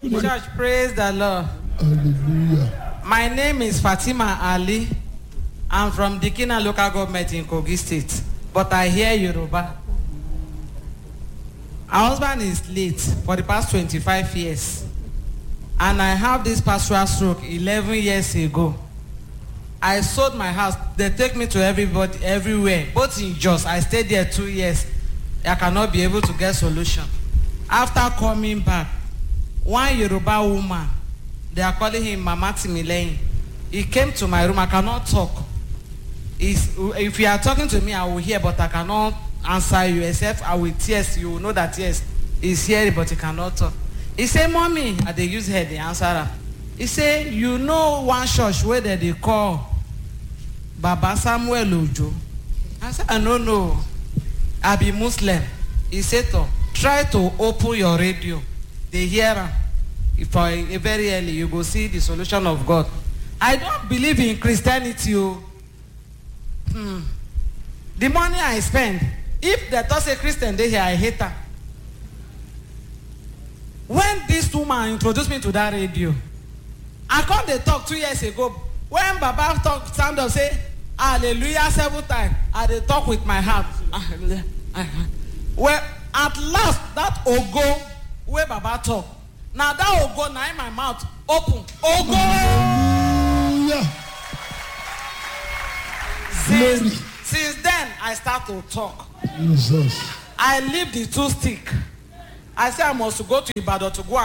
Church, praise the Lord. Hallelujah. My name is Fatima Ali. I'm from Dikina local government in Kogi State, but I hear Yoruba. Our husband is late for the past 25 years, and I have this pastoral stroke 11 years ago. I sold my house. They take me to everybody, everywhere, both in Jos. I stayed there 2 years. I cannot be able to get solution. After coming back, one Yoruba woman, they are calling him Mama Timileyin. He came to my room. I cannot talk. If you are talking to me, I will hear, but I cannot answer you, except I will tears. You will know that yes, he's hearing, but he cannot talk. He say, "Mommy," and they use her, they answer her. He say, "You know one church where they call Baba Samuel Ojo?" I said, "I don't know. I be Muslim." He said, "Try to open your radio. They hear her. If very early, you go see the solution of God." I don't believe in Christianity. The money I spend, if they talk say Christian they here, I hate her. When this woman introduced me to that radio, I come they talk 2 years ago. When Baba talk, stand up say hallelujah 7 times, I they talk with my heart. Well, at last that ogo where Baba talk, now that ogo now in my mouth open. Ogo. Hallelujah. Since then I start to talk. Jesus. I leave the 2 stick. I say I must go to Ibadan to go